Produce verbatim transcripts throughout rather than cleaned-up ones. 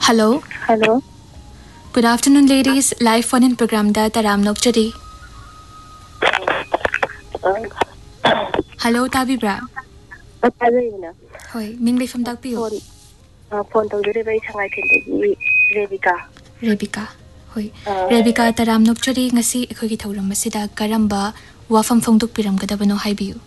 Hello. Hello. Good afternoon, ladies. Live phone in program da Taram Nokchari. Hello, Tabi Bra. Hello. Hoi, Ming Lei from Dagpio. Phone to the very Shanghai Rebecca. Rebecca. Hoi. Rebecca Taram Nokchari ngasi ekhoi thoram masida karamba wafam phongduk piram gadabano haibiu.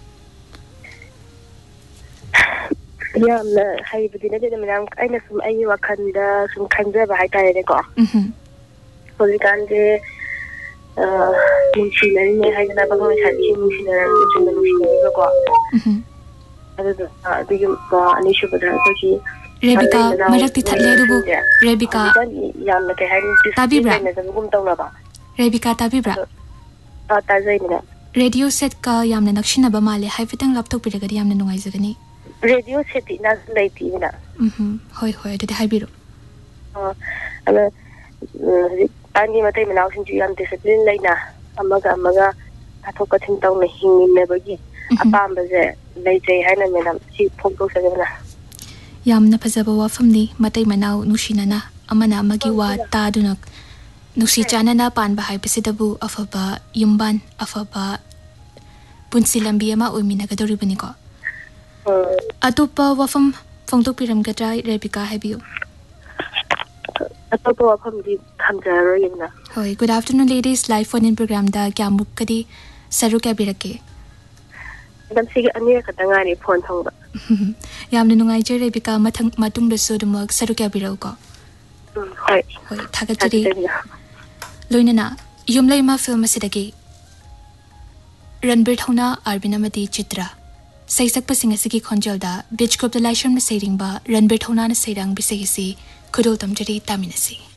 Yeah, I have been in the I know some I knew a kind of some kinds of high tide. Mhm. For the Gandhi, uh, Mushina, I never had Mushina, Mhm. the an issue with the Rebecca, Marakti Tatledubu, Rebecca, Yam like a hand Tabi Bra. to Rebecca Tabi Bra. Tazina. Radio set ka yamna nakshina ba male haifitang laptop piragadi yamna nungaizagani. Radio city not late even. Mhm. Hoi hoi dede haibiro. Uh, Andy Matay now since you am discipline like na Amaga Amaga I took a thing down the hing never gi. A bambaze late Hannah Madam she poked seven. Yamna pazaba wafamni matay manaw nushinana amana magiwa tadunak nusi chanana panba haipasidabu afaba yumban afaba punsilambi ama uminagadoribani ko. Atupa wafam phongtok piram gadrai Rebecca habiu. Atupa wafam di thamjarayna. Hoi, good afternoon ladies. Live phone in program da kyamuk kadi saru kabirake. Dam sige ania katangani phone thongba. Yamna nungaijay Rebecca mathang matung dasu dumag saru kabirau ko. Hoi. Hoi, thagachari. Loinana yumlay ma film asidagi Ranbir Thona Arbinamati Chitra. Saisak pasing asigi khonjalda beach group the laisham na sairing ba Ranbir Thona na sairang bisagisi kudol tamjari taminasi.